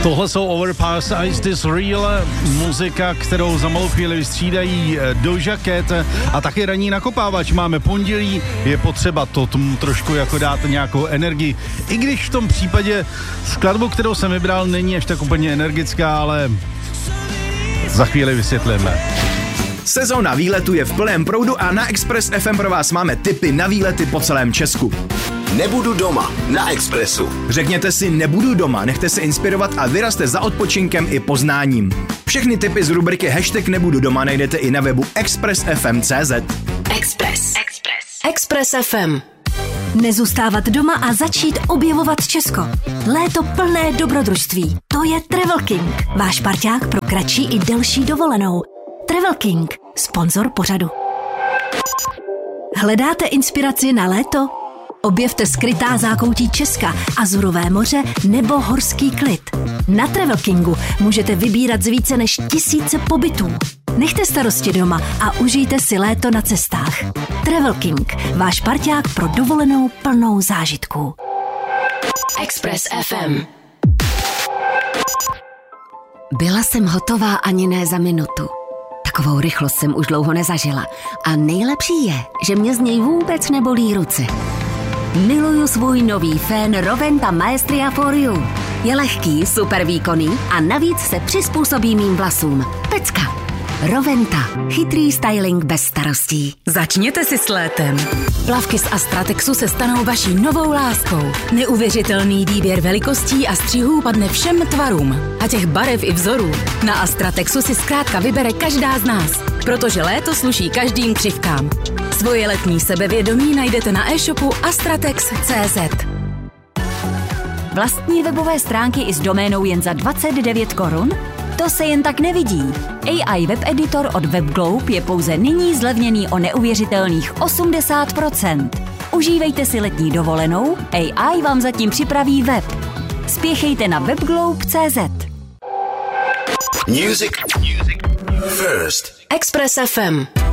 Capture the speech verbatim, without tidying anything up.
Tohle jsou Overpass, Is This Real, muzika, kterou za malou chvíli vystřídají Doja Cat a taky ranní nakopávač. Máme pondělí, je potřeba to tomu trošku jako dát nějakou energii. I když v tom případě skladbu, kterou jsem vybral, není až tak úplně energická, ale za chvíli vysvětlíme. Sezóna výletu je v plném proudu a na Express F M pro vás máme tipy na výlety po celém Česku. Nebudu doma na Expressu. Řekněte si nebudu doma, nechte se inspirovat a vyrazte za odpočinkem i poznáním. Všechny tipy z rubriky Hashtag nebudu doma najdete i na webu express f m tečka c z. Express. Express. Express F M. Nezůstávat doma a začít objevovat Česko. Léto plné dobrodružství. To je Travel King. Váš parťák pro kratší i delší dovolenou. Travel King. Sponzor pořadu. Hledáte inspiraci na léto? Objevte skrytá zákoutí Česka, Azurové moře nebo horský klid. Na Travel Kingu můžete vybírat z více než tisíce pobytů. Nechte starosti doma a užijte si léto na cestách. Travel King, váš parťák pro dovolenou plnou zážitků. Express F M. Byla jsem hotová ani ne za minutu. Takovou rychlost jsem už dlouho nezažila. A nejlepší je, že mě z něj vůbec nebolí ruce. Miluju svůj nový fén Roventa Maestria for You. Je lehký, super výkonný a navíc se přizpůsobí mým vlasům. Pecka. Roventa. Chytrý styling bez starostí. Začněte si s létem. Plavky z Astratexu se stanou vaší novou láskou. Neuvěřitelný výběr velikostí a střihů padne všem tvarům. A těch barev i vzorů. Na Astratexu si zkrátka vybere každá z nás. Protože léto sluší každým křivkám. Svoje letní sebevědomí najdete na e-shopu astratex tečka cé zet. Vlastní webové stránky i s doménou jen za dvacet devět korun? To se jen tak nevidí. A I web editor od WebGlobe je pouze nyní zlevněný o neuvěřitelných osmdesát procent. Užívejte si letní dovolenou, A I vám zatím připraví web. Spěchejte na webglobe tečka cé zet. Music. Music. First. Express F M.